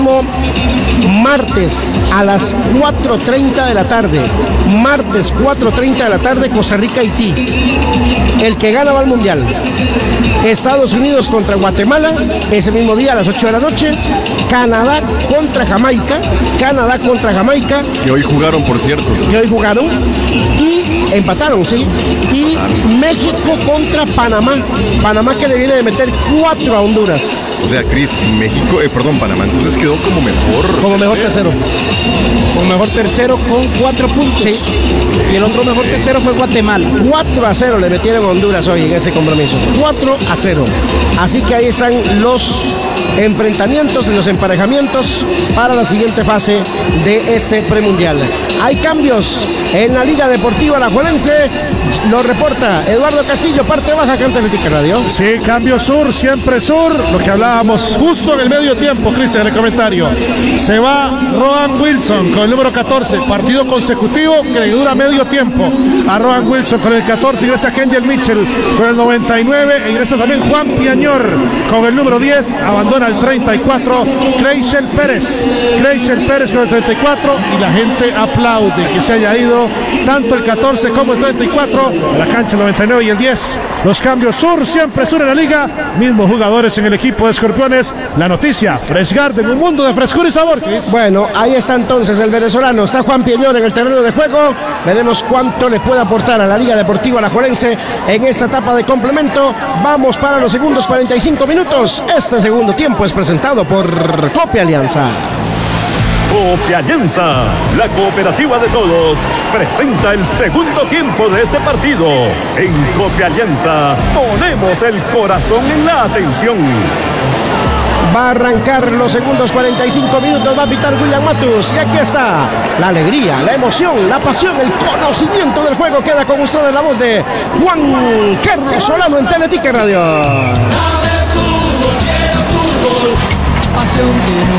próximo martes a las 4:30 de la tarde. Martes 4:30 de la tarde, Costa Rica-Haití. El que gana va al Mundial. Estados Unidos contra Guatemala, ese mismo día a las 8 de la noche. Canadá contra Jamaica. Que hoy jugaron, por cierto. Y empataron, sí. Y México contra Panamá. Panamá que le viene de meter 4 a Honduras. O sea, Cris, Panamá, entonces quedó como mejor tercero. Como mejor tercero con 4 puntos. Sí. Y el otro mejor tercero fue Guatemala. 4-0 le metieron a Honduras hoy en este compromiso. 4-0. Así que ahí están los enfrentamientos, los emparejamientos para la siguiente fase de este premundial. Hay cambios en la Liga Deportiva Alajuelense. Lo reporta Eduardo Castillo, parte baja, Canta Atlética Radio. Sí, cambio sur, siempre sur. Lo que hablábamos justo en el medio tiempo, Cristian, en el comentario. Se va Rohan Wilson con el número 14. Partido consecutivo que le dura medio tiempo a Rohan Wilson con el 14. Ingresa Kenjel Mitchell con el 99. Ingresa también Juan Piañor con el número 10. Abandona el 34. Kreishel Pérez con el 34. Y la gente aplaude que se haya ido tanto el 14 como el 34 a la cancha, el 99 y el 10. Los cambios sur, siempre sur en la liga. Mismos jugadores en el equipo de Escorpiones. La noticia, Fresh Garden, un mundo de frescura y sabor, Chris. Bueno, ahí está entonces el venezolano. Está Juan Piañor en el terreno de juego. Veremos cuánto le puede aportar a la Liga Deportiva Alajuelense en esta etapa de complemento. Vamos para los segundos 45 minutos. Este segundo tiempo es presentado por Copia Alianza. Copia Alianza, la cooperativa de todos, presenta el segundo tiempo de este partido. En Copia Alianza ponemos el corazón en la atención. Va a arrancar los segundos 45 minutos, va a pitar William Matus. Y aquí está la alegría, la emoción, la pasión, el conocimiento del juego. Queda con ustedes la voz de Juan Carlos Solano en Teletica Radio.